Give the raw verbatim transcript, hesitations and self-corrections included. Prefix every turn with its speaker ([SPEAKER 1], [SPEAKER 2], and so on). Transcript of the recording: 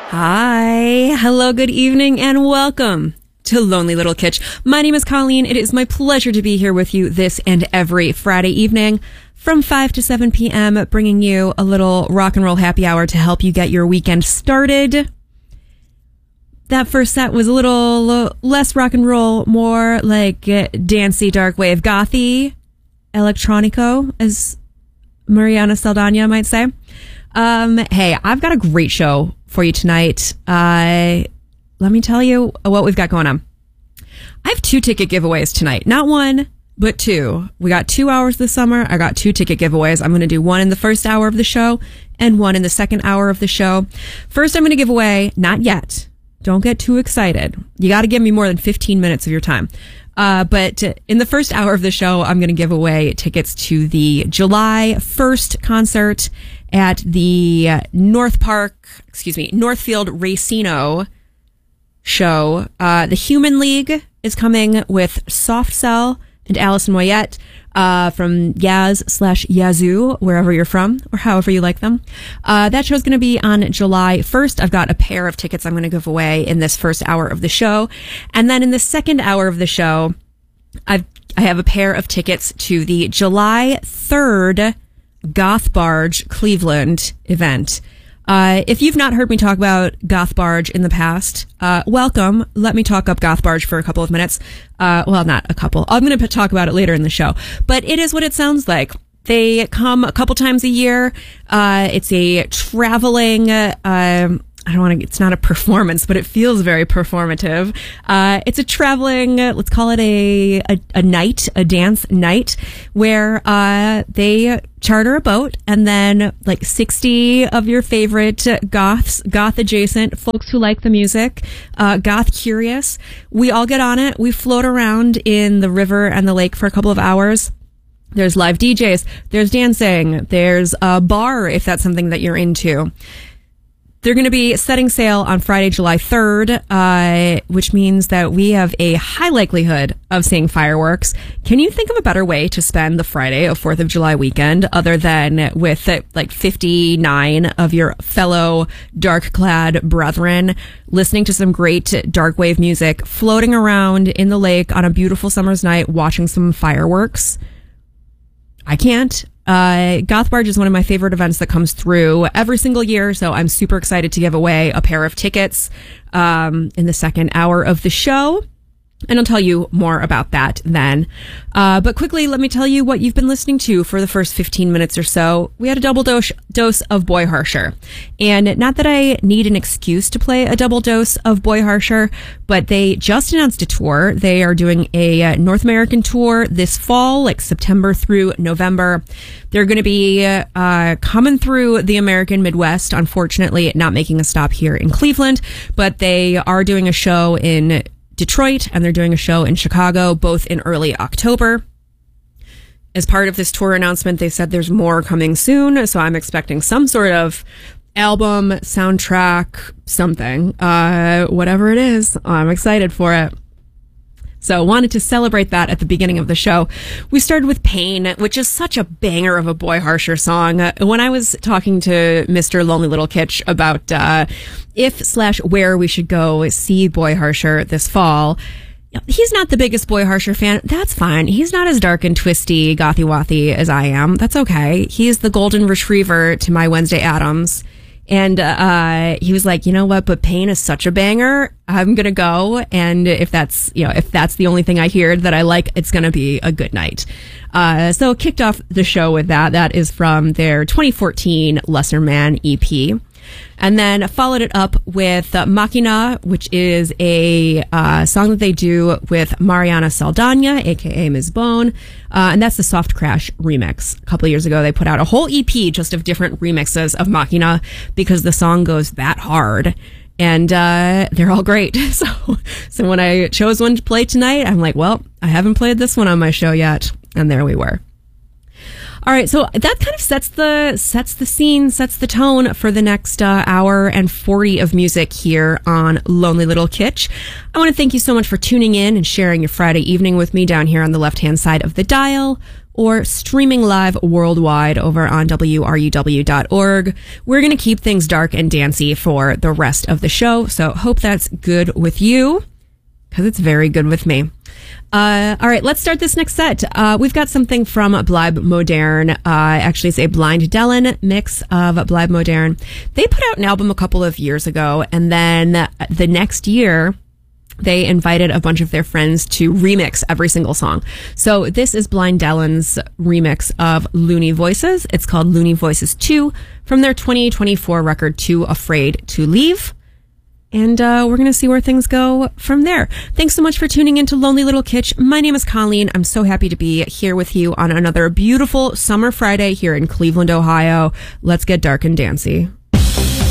[SPEAKER 1] Hi, hello, good evening, and welcome to Lonely Little Kitsch. My name is Colleen. It is my pleasure to be here with you this and every Friday evening from five to seven p.m., bringing you a little rock and roll happy hour to help you get your weekend started. That first set was a little less rock and roll, more like dancey, dark wave, gothy, electronico, as Mariana Saldana might say. Um, hey, I've got a great show for you tonight. Uh, let me tell you what we've got going on. I have two ticket giveaways tonight. Not one, but two. We got two hours this summer. I got two ticket giveaways. I'm going to do one in the first hour of the show and one in the second hour of the show. First, I'm going to give away, not yet. Don't get too excited. You got to give me more than fifteen minutes of your time. Uh, but in the first hour of the show, I'm going to give away tickets to the July first concert at the North Park, excuse me, Northfield Racino show. Uh, the Human League is coming with Soft Cell and Alison Moyet uh, from Yaz slash Yazoo, wherever you're from, or however you like them. Uh, that show's going to be on July first. I've got a pair of tickets I'm going to give away in this first hour of the show. And then in the second hour of the show, I've, I have a pair of tickets to the July third Goth Barge Cleveland event. Uh, if you've not heard me talk about Goth Barge in the past, uh, welcome. Let me talk up Goth Barge for a couple of minutes. Uh, well, not a couple. I'm going to talk about it later in the show, but it is what it sounds like. They come a couple times a year. Uh, it's a traveling, uh, um, I don't want to, it's not a performance, but it feels very performative. Uh, it's a traveling, uh, let's call it a, a, a night, a dance night, where, uh, they charter a boat and then like sixty of your favorite goths, goth adjacent folks who like the music, uh, goth curious. We all get on it. We float around in the river and the lake for a couple of hours. There's live D Js. There's dancing. There's a bar if that's something that you're into. They're going to be setting sail on Friday, July third, uh, which means that we have a high likelihood of seeing fireworks. Can you think of a better way to spend the Friday of fourth of July weekend other than with uh, like fifty-nine of your fellow dark-clad brethren listening to some great dark wave music, floating around in the lake on a beautiful summer's night, watching some fireworks? I can't. Uh, Goth Barge is one of my favorite events that comes through every single year, so I'm super excited to give away a pair of tickets um, in the second hour of the show. And I'll tell you more about that then. Uh, but quickly, let me tell you what you've been listening to for the first fifteen minutes or so. We had a double dose, dose of Boy Harsher. And not that I need an excuse to play a double dose of Boy Harsher, but they just announced a tour. They are doing a uh, North American tour this fall, like September through November. They're going to be uh, coming through the American Midwest, unfortunately not making a stop here in Cleveland, but they are doing a show in Detroit, and they're doing a show in Chicago, both in early October. As part of this tour announcement, they said there's more coming soon, so I'm expecting some sort of album, soundtrack, something. Uh, whatever it is, I'm excited for it. So wanted to celebrate that at the beginning of the show. We started with Pain, which is such a banger of a Boy Harsher song. Uh, when I was talking to Mister Lonely Little Kitsch about uh, if slash where we should go see Boy Harsher this fall, he's not the biggest Boy Harsher fan. That's fine. He's not as dark and twisty, gothy wathy as I am. That's okay. He's the golden retriever to my Wednesday Addams. And uh he was like, you know what, but Pain is such a banger. I'm going to go. And if that's, you know, if that's the only thing I hear that I like, it's going to be a good night. Uh so kicked off the show with that. That is from their twenty fourteen Lesser Man E P. And then followed it up with uh, Machina, which is a uh, song that they do with Mariana Saldana, aka Miz Bone. Uh, and that's the Soft Crash remix. A couple of years ago, they put out a whole E P just of different remixes of Machina because the song goes that hard. And uh, they're all great. So, so when I chose one to play tonight, I'm like, well, I haven't played this one on my show yet. And there we were. All right, so that kind of sets the sets the scene, sets the tone for the next uh, hour and forty of music here on Lonely Little Kitsch. I want to thank you so much for tuning in and sharing your Friday evening with me down here on the left-hand side of the dial, or streaming live worldwide over on W R U W dot org. We're going to keep things dark and dancey for the rest of the show, so hope that's good with you, because it's very good with me. Uh, all right, let's start this next set. Uh, we've got something from Blybe Moderne. Uh, actually, it's a Blind Dellin mix of Blybe Moderne. They put out an album a couple of years ago, and then the next year, they invited a bunch of their friends to remix every single song. So this is Blind Dellin's remix of Loony Voices. It's called Loony Voices two from their twenty twenty-four record, Too Afraid to Leave. And uh, we're going to see where things go from there. Thanks so much for tuning in to Lonely Little Kitsch. My name is Colleen. I'm so happy to be here with you on another beautiful summer Friday here in Cleveland, Ohio. Let's get dark and dancey.